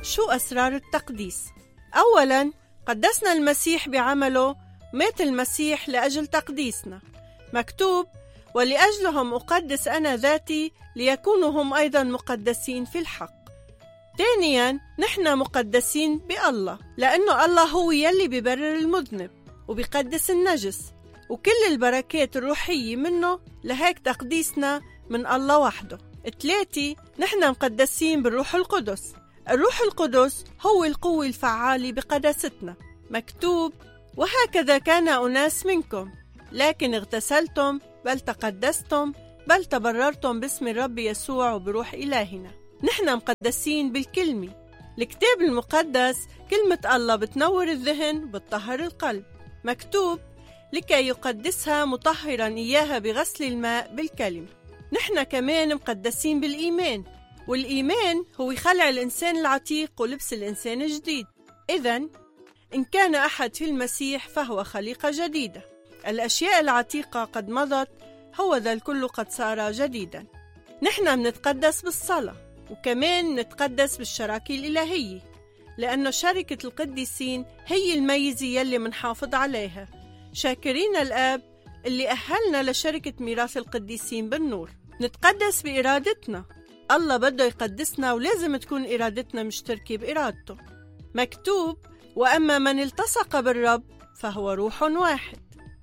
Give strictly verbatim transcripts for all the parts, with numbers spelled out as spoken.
شو أسرار التقديس؟ أولاً، قدسنا المسيح بعمله، مات المسيح لأجل تقديسنا. مكتوب: ولأجلهم أقدس أنا ذاتي ليكونوا هم أيضاً مقدسين في الحق. ثانياً، نحن مقدسين بالله، لأنه الله هو يلي بيبرر المذنب وبيقدس النجس، وكل البركات الروحية منه، لهيك تقديسنا من الله وحده. ثلاثة، نحن مقدسين بالروح القدس. الروح القدس هو القوة الفعالة بقداستنا. مكتوب: وهكذا كان أناس منكم، لكن اغتسلتم بل تقدستم بل تبررتم باسم الرب يسوع وبروح إلهنا. نحن مقدسين بالكلمة. الكتاب المقدس كلمة الله بتنور الذهن وبتطهر القلب. مكتوب: لكي يقدسها مطهرا إياها بغسل الماء بالكلمة. نحن كمان مقدسين بالإيمان، والإيمان هو خلع الإنسان العتيق ولبس الإنسان الجديد. إذن إن كان أحد في المسيح فهو خليقة جديدة، الأشياء العتيقة قد مضت، هو ذا الكل قد صار جديدا. نحن منتقدس بالصلاة، وكمان نتقدس بالشراكة الإلهية، لأنه شركة القديسين هي الميزة يلي منحافظ عليها، شاكرين الآب اللي أهلنا لشركة ميراث القديسين بالنور. نتقدس بإرادتنا، الله بده يقدسنا ولازم تكون إرادتنا مشتركة بإرادته. مكتوب: وأما من التصق بالرب فهو روح واحد.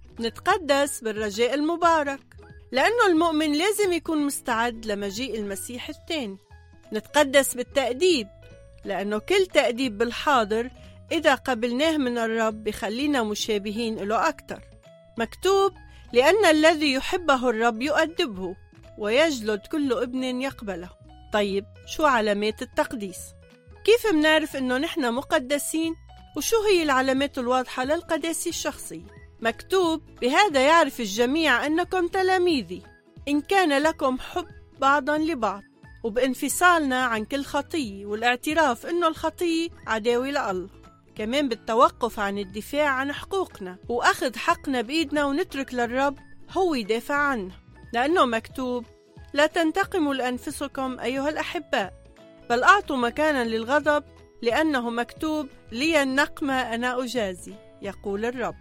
نتقدس بالرجاء المبارك، لأنه المؤمن لازم يكون مستعد لمجيء المسيح الثاني. نتقدس بالتأديب، لأنه كل تأديب بالحاضر إذا قبلناه من الرب بخلينا مشابهين له أكتر. مكتوب: لأن الذي يحبه الرب يؤدبه ويجلد كل ابن يقبله. طيب، شو علامات التقديس؟ كيف منعرف إنه نحن مقدسين؟ وشو هي العلامات الواضحة للقداسة الشخصية؟ مكتوب: بهذا يعرف الجميع أنكم تلاميذي، إن كان لكم حب بعضا لبعض، وبانفصالنا عن كل خطية، والاعتراف إنه الخطية عداوة لله. كمان بالتوقف عن الدفاع عن حقوقنا، وأخذ حقنا بإيدنا ونترك للرب هو يدافع عنا، لأنه مكتوب: لا تنتقموا لأنفسكم أيها الأحباء، بل أعطوا مكانا للغضب، لأنه مكتوب: لي النقمة أنا أجازي، يقول الرب.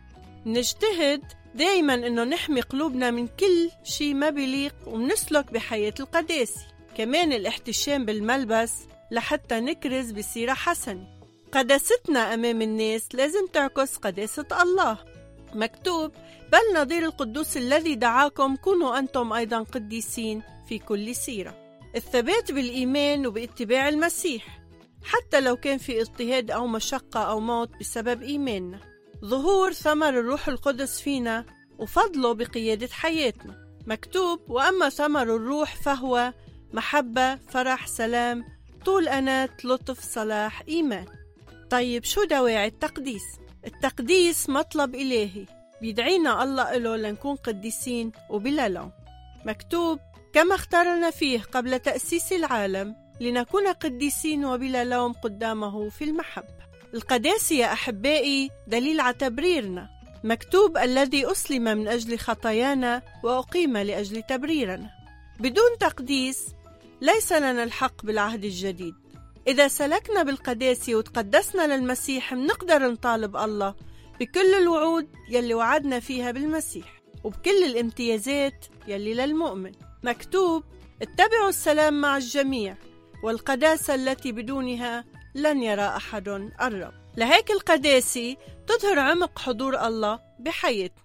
نجتهد دايما إنه نحمي قلوبنا من كل شيء ما بيليق، ومنسلك بحياة القداسة. كمان الاحتشام بالملبس لحتى نكرز بسيرة حسنة. قداستنا أمام الناس لازم تعكس قداسة الله. مكتوب: بل نظير القدوس الذي دعاكم كونوا أنتم أيضا قديسين في كل سيرة. الثبات بالإيمان وباتباع المسيح، حتى لو كان في اضطهاد أو مشقة أو موت بسبب إيماننا. ظهور ثمر الروح القدس فينا وفضله بقيادة حياتنا. مكتوب: وأما ثمر الروح فهو محبة، فرح، سلام، طول أنات، لطف، صلاح، إيمان. طيب، شو دواعي التقديس؟ التقديس مطلب إلهي بيدعينا الله إله لنكون قديسين وبلا لوم. مكتوب: كما اختارنا فيه قبل تأسيس العالم لنكون قديسين وبلا لوم قدامه في المحبة. القداسة يا أحبائي دليل على تبريرنا. مكتوب: الذي أسلم من أجل خطايانا وأقيم لأجل تبريرنا. بدون تقديس ليس لنا الحق بالعهد الجديد. إذا سلكنا بالقداسة وتقدسنا للمسيح، منقدر نطالب الله بكل الوعود يلي وعدنا فيها بالمسيح، وبكل الامتيازات يلي للمؤمن. مكتوب: اتبعوا السلام مع الجميع والقداسة التي بدونها لن يرى أحد الرب. لهيك القداسة تظهر عمق حضور الله بحياتنا.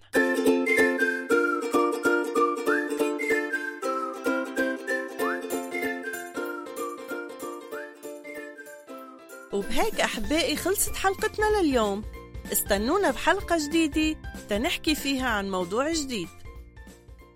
وبهيك أحبائي خلصت حلقتنا لليوم. استنونا بحلقة جديدة تنحكي فيها عن موضوع جديد.